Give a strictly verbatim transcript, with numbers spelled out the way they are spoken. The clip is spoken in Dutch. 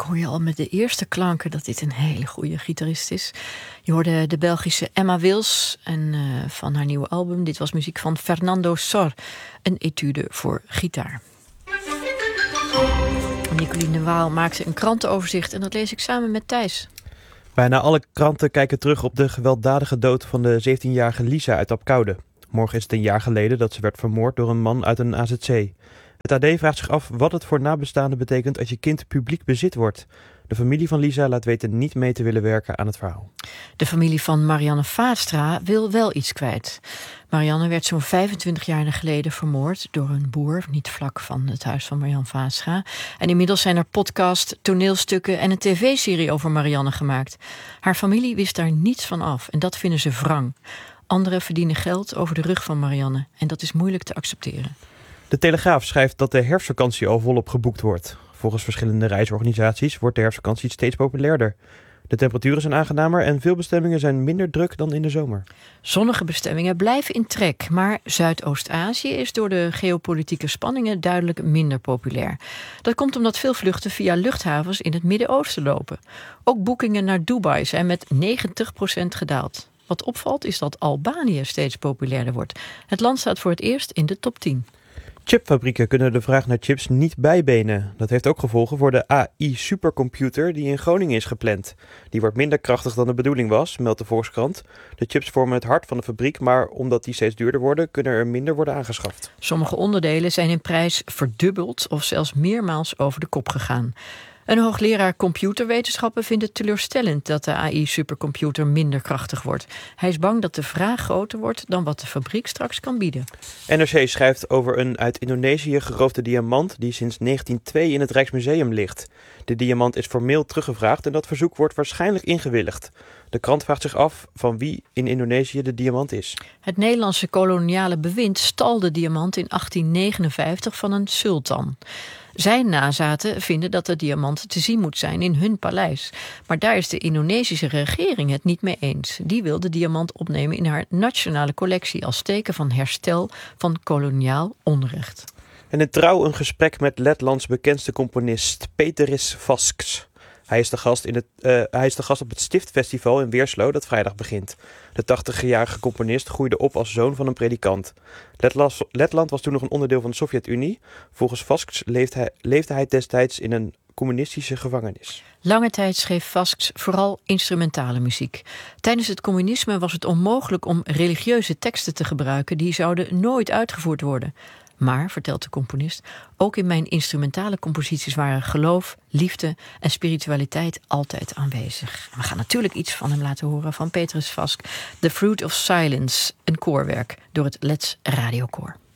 hoor je al met de eerste klanken dat dit een hele goede gitarist is. Je hoorde de Belgische Emma Wils en uh, van haar nieuwe album. Dit was muziek van Fernando Sor, een etude voor gitaar. Nicoline de Waal maakte een krantenoverzicht en dat lees ik samen met Thijs. Bijna alle kranten kijken terug op de gewelddadige dood van de zeventienjarige Lisa uit Apkoude. Morgen is het een jaar geleden dat ze werd vermoord door een man uit een A Z C. Het A D vraagt zich af wat het voor nabestaanden betekent als je kind publiek bezit wordt. De familie van Lisa laat weten niet mee te willen werken aan het verhaal. De familie van Marianne Vaatstra wil wel iets kwijt. Marianne werd zo'n vijfentwintig jaar geleden vermoord door een boer, niet vlak van het huis van Marianne Vaatstra. En inmiddels zijn er podcast, toneelstukken en een tv-serie over Marianne gemaakt. Haar familie wist daar niets van af en dat vinden ze wrang. Anderen verdienen geld over de rug van Marianne en dat is moeilijk te accepteren. De Telegraaf schrijft dat de herfstvakantie al volop geboekt wordt. Volgens verschillende reisorganisaties wordt de herfstvakantie steeds populairder. De temperaturen zijn aangenamer en veel bestemmingen zijn minder druk dan in de zomer. Zonnige bestemmingen blijven in trek, maar Zuidoost-Azië is door de geopolitieke spanningen duidelijk minder populair. Dat komt omdat veel vluchten via luchthavens in het Midden-Oosten lopen. Ook boekingen naar Dubai zijn met negentig procent gedaald. Wat opvalt is dat Albanië steeds populairder wordt. Het land staat voor het eerst in de top tien. Chipfabrieken kunnen de vraag naar chips niet bijbenen. Dat heeft ook gevolgen voor de A I-supercomputer die in Groningen is gepland. Die wordt minder krachtig dan de bedoeling was, meldt de Volkskrant. De chips vormen het hart van de fabriek, maar omdat die steeds duurder worden, kunnen er minder worden aangeschaft. Sommige onderdelen zijn in prijs verdubbeld of zelfs meermaals over de kop gegaan. Een hoogleraar computerwetenschappen vindt het teleurstellend dat de A I-supercomputer minder krachtig wordt. Hij is bang dat de vraag groter wordt dan wat de fabriek straks kan bieden. N R C schrijft over een uit Indonesië geroofde diamant die sinds negentien nul twee in het Rijksmuseum ligt. De diamant is formeel teruggevraagd en dat verzoek wordt waarschijnlijk ingewilligd. De krant vraagt zich af van wie in Indonesië de diamant is. Het Nederlandse koloniale bewind stal de diamant in achttien negenenvijftig van een sultan. Zijn nazaten vinden dat de diamant te zien moet zijn in hun paleis. Maar daar is de Indonesische regering het niet mee eens. Die wil de diamant opnemen in haar nationale collectie als teken van herstel van koloniaal onrecht. En in Trouw een gesprek met Letlands bekendste componist Peteris Vasks. Hij is de gast, in het, uh, hij is de gast op het Stiftfestival in Weerslo dat vrijdag begint. De tachtigjarige componist groeide op als zoon van een predikant. Letland, Letland was toen nog een onderdeel van de Sovjet-Unie. Volgens Vasks leefde hij, leefde hij destijds in een communistische gevangenis. Lange tijd schreef Vasks vooral instrumentale muziek. Tijdens het communisme was het onmogelijk om religieuze teksten te gebruiken. Die zouden nooit uitgevoerd worden. Maar, vertelt de componist, ook in mijn instrumentale composities waren geloof, liefde en spiritualiteit altijd aanwezig. We gaan natuurlijk iets van hem laten horen van Petrus Vask. The Fruit of Silence, een koorwerk door het Let's Radiokoor.